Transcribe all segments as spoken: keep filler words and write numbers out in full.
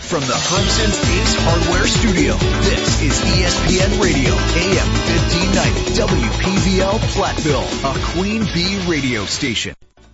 From the Hermson's Ace Hardware Studio, this is E S P N Radio, A M fifteen ninety, W P V L Platteville, a Queen Bee radio station.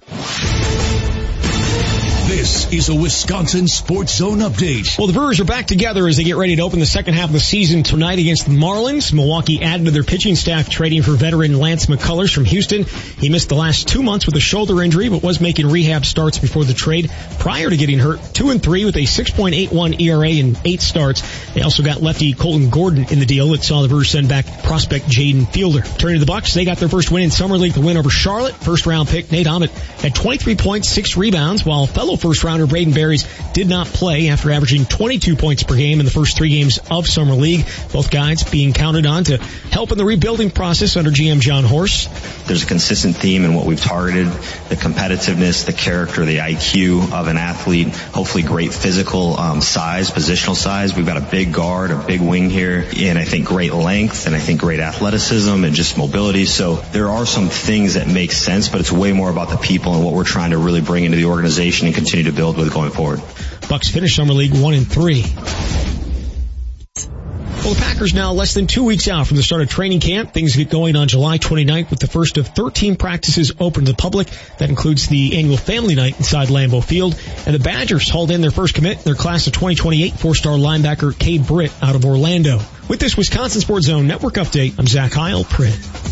This is a Wisconsin Sports Zone update. Well, the Brewers are back together as they get ready to open the second half of the season tonight against the Marlins. Milwaukee added to their pitching staff, trading for veteran Lance McCullers from Houston. He missed the last two months with a shoulder injury, but was making rehab starts before the trade prior to getting hurt. Two and three with a six point eight one E R A in eight starts. They also got lefty Colton Gordon in the deal that saw the Brewers send back prospect Jaden Fielder. Turning to the Bucks, they got their first win in Summer League, the win over Charlotte. First round pick Nate Ahmet had twenty-three points, six rebounds, while fellow first rounder Braden Berries did not play after averaging twenty-two points per game in the first three games of Summer League. Both guys being counted on to help in the rebuilding process under G M John Horst. There's a consistent theme in what we've targeted: the competitiveness, the character, the I Q of an athlete, hopefully great physical um, size, positional size. We've got a big guard, a big wing here, and I think great length, and I think great athleticism and just mobility. So there are some things that make sense, but it's way more about the people and what we're trying to really bring into the organization and continue to build with going forward. Bucks finished Summer League one and three. Well, the Packers now less than two weeks out from the start of training camp. Things get going on July twenty-ninth with the first of thirteen practices open to the public. That includes the annual family night inside Lambeau Field. And the Badgers hauled in their first commit, their class of twenty twenty-eight, four-star linebacker Cade Britt out of Orlando. With this Wisconsin Sports Zone Network update, I'm Zach Heil, Print.